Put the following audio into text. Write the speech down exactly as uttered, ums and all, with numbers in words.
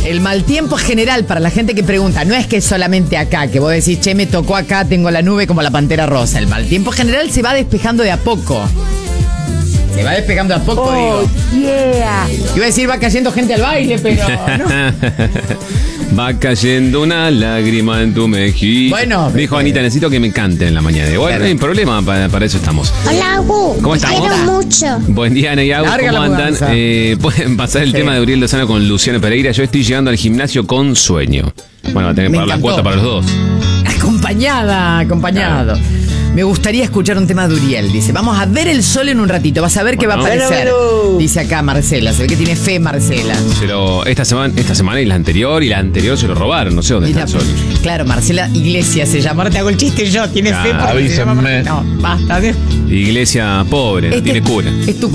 El mal tiempo general, para la gente que pregunta, no es que solamente acá, que vos decís, che, me tocó acá, tengo la nube como la pantera rosa. El mal tiempo general se va despejando de a poco. Se va despejando de a poco, oh, digo. Yeah. Iba a decir, va cayendo gente al baile, pero no. Va cayendo una lágrima en tu mejilla. Bueno, dijo Anita, necesito que me canten en la mañana. Bueno, claro. no hay problema, para, para eso estamos. Hola, Gu. ¿Cómo Te estamos? quiero mucho. Buen día, Ana y Agus, Larga ¿cómo la andan? mudanza. Eh, pueden pasar el Sí. tema de Uriel Lozano con Luciano Pereira. Yo estoy llegando al gimnasio con sueño. Bueno, va a tener que Me pagar la encantó. cuota para los dos. Acompañada, acompañado. Claro. Me gustaría escuchar un tema de Uriel. Dice, vamos a ver el sol en un ratito. Vas a ver qué va a Bueno. aparecer. Bueno, bueno. Dice acá Marcela. Se ve que tiene fe Marcela. Pero esta semana, esta semana y la anterior y la anterior se lo robaron. No sé dónde Mira, está el sol. claro, Marcela Iglesias se llama. Ahora te hago el chiste yo. Tiene Claro. fe porque se llama Mar- No, basta. de- Iglesia pobre, no Este tiene cura. Es tu